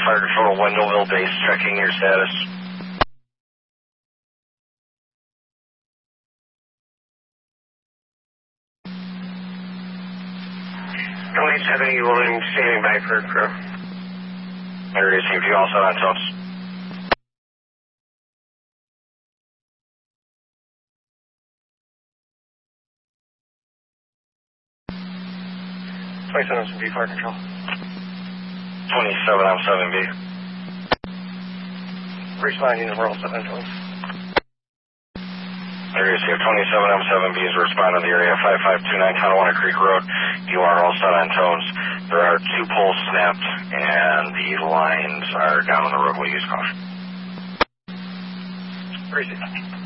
Fire Control to Wendellville Base, checking your status. Willing, standing by for crew. I received you also on tones. B, Fire Control. 27 on 7B. Responding to Rural 7 tones. I received 27 on 7B is responding to the area 5529 Tonawanda Creek Road. You are all set on tones. There are 2 poles snapped and the lines are down on the roadway. Use caution. Received.